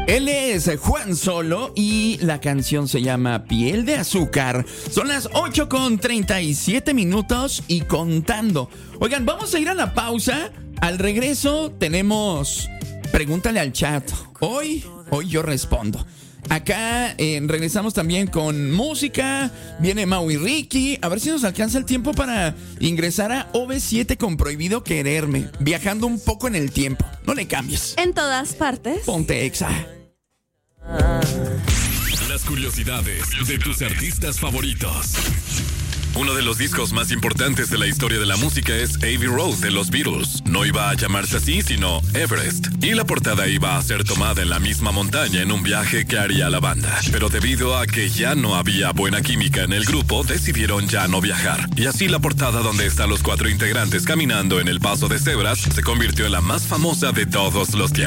Él es Juan Solo y la canción se llama Piel de Azúcar. Son las 8:37 y contando. Oigan, vamos a ir a la pausa. Al regreso tenemos Pregúntale al chat. Hoy yo respondo. Acá regresamos también con música. Viene Mau y Ricky. A ver si nos alcanza el tiempo para ingresar a OV7 con Prohibido Quererme. Viajando un poco en el tiempo. No le cambies. En todas partes. Ponte Exa. Las curiosidades de tus artistas favoritos. Uno de los discos más importantes de la historia de la música es Abbey Road de los Beatles. No iba a llamarse así, sino Everest. Y la portada iba a ser tomada en la misma montaña en un viaje que haría la banda. Pero debido a que ya no había buena química en el grupo, decidieron ya no viajar. Y así la portada donde están los 4 integrantes caminando en el paso de cebras se convirtió en la más famosa de todos los tiempos.